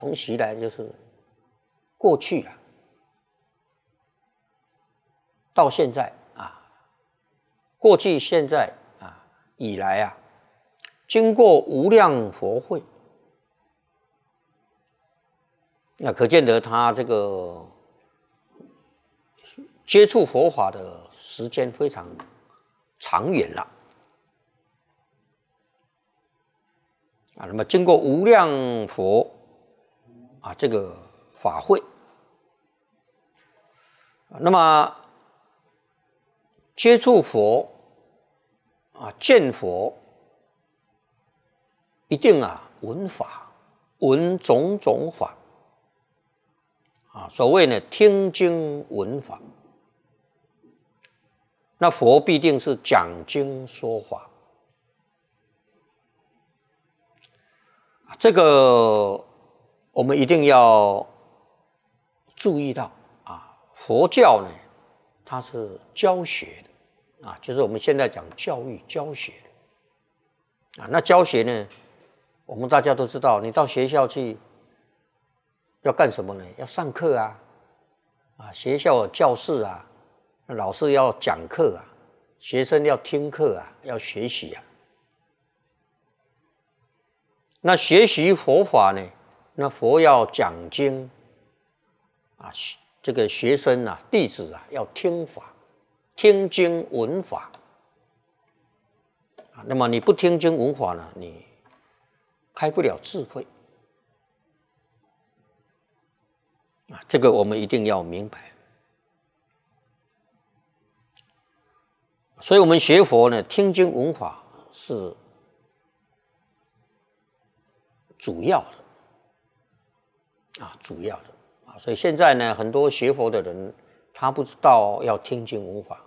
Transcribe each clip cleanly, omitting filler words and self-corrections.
承袭来就是过去啊，到现在啊，过去现在啊以来啊，经过无量佛会，那可见得他这个接触佛法的时间非常长远了啊。那么经过无量佛啊这个法会，那么接触佛啊，见佛，一定啊闻法，闻种种法啊。所谓呢，听经闻法，那佛必定是讲经说法。这个我们一定要注意到啊，佛教呢，它是教学的啊，就是我们现在讲教育教学的啊。那教学呢，我们大家都知道，你到学校去要干什么呢？要上课啊，学校有教室啊，老师要讲课啊，学生要听课啊，要学习啊。那学习佛法呢，那佛要讲经啊，这个学生啊、弟子啊要听法，听经闻法啊。那么你不听经闻法呢，你开不了智慧啊。这个我们一定要明白。所以我们学佛呢，听经闻法是主要的啊，主要的啊。所以现在呢，很多学佛的人，他不知道要听经闻法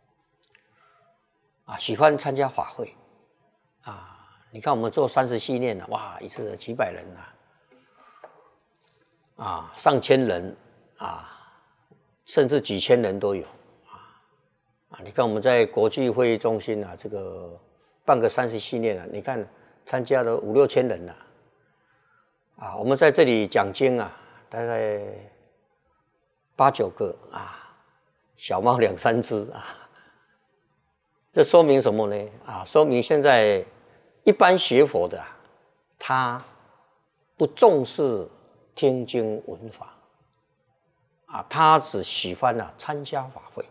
啊，喜欢参加法会啊。你看我们做30系列呢，哇，一次几百人啊，上千人啊，甚至几千人都有啊。你看我们在国际会议中心啊，这个办个30系列啊，你看参加了5、6千人啊。我们在这里讲经啊，大概8、9个啊，小猫2、3只啊。这说明什么呢？啊，说明现在一般学佛的他不重视听经闻法啊，他只喜欢参加法会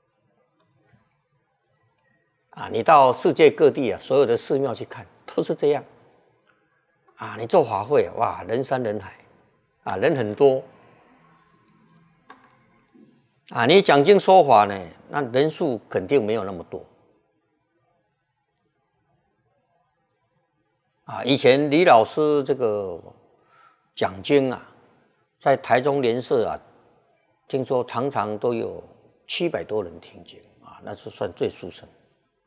啊。你到世界各地啊，所有的寺庙去看，都是这样啊。你做法会哇，人山人海啊，人很多啊。你讲经说法呢，那人数肯定没有那么多啊。以前李老师这个讲经啊，在台中莲社啊，听说常常都有700多人听经啊，那是算最殊胜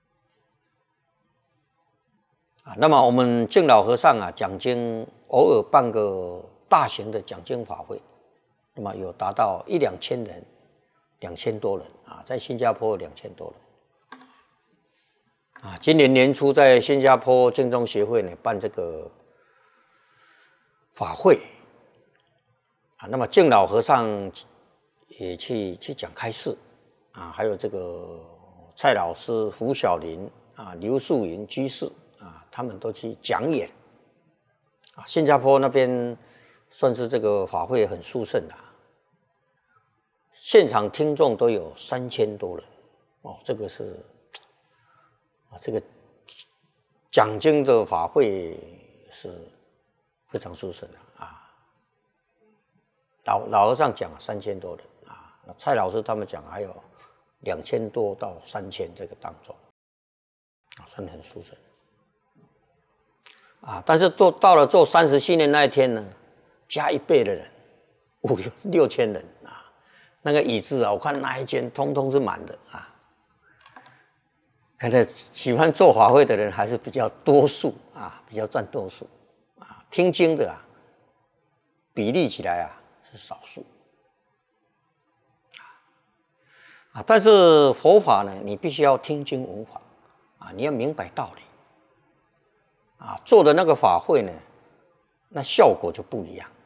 啊。那么我们净老和尚啊讲经，偶尔办个大型的讲经法会，那么有达到1、2千人，2000多人啊，在新加坡2000多人啊。今年年初在新加坡净宗协会呢办这个法会啊，那么净老和尚也去讲开示啊，还有这个蔡老师、胡小林啊、刘素云居士啊，他们都去讲演啊。新加坡那边算是这个法会很殊胜现场听众都有3000多人哦，这个是这个讲经的法会是非常殊胜的啊。老和尚讲3000多人啊，那蔡老师他们讲还有2000多到3000这个当中啊，算很殊胜啊。但是到了做30系列那一天呢，加1倍的人，5、6千人啊。那个椅子啊，我看那一间通通是满的啊。看来喜欢做法会的人还是比较多数啊，比较占多数啊。听经的比例起来是少数啊。但是佛法呢，你必须要听经闻法啊，你要明白道理啊，做的那个法会呢，那效果就不一样